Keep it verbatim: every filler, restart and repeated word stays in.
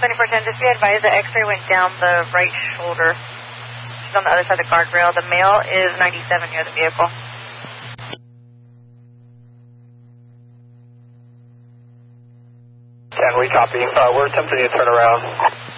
twenty-four ten, just be advised the X-ray went down the right shoulder. She's on the other side of the guardrail. The male is ninety-seven near the vehicle. ten, we copy. Uh, we're attempting to turn around.